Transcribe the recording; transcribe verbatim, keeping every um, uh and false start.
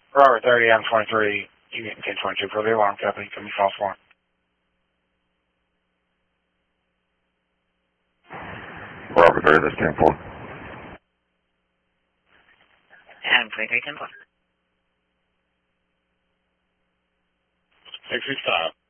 Robert thirty, Adam twenty-three, you get ten twenty-two for the alarm company. Can be false one. Robert thirty, that's ten four. Adam twenty-three, ten four. six six five.